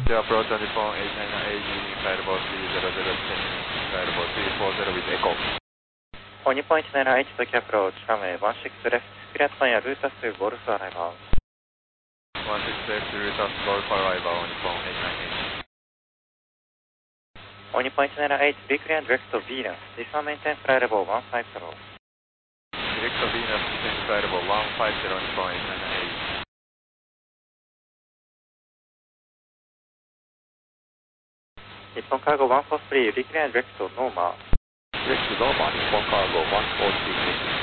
To approach on Nippon 899AG, Fireboat 300 descending, Fireboat 340 with Echo. On Nippon 198 Tokyo approach, runway 16 left, clear to fire Lotus to Golf arrival. 16 left, Lotus Golf arrival on Nippon 898. On Nippon 198, be clear and direct to Venus, descend maintain flight level 150. Direct to Venus, descend flight level 150 Nippon 898. Nippon Cargo 143, be clear and direct to Norma. Direct to Norma, Nippon Cargo 143.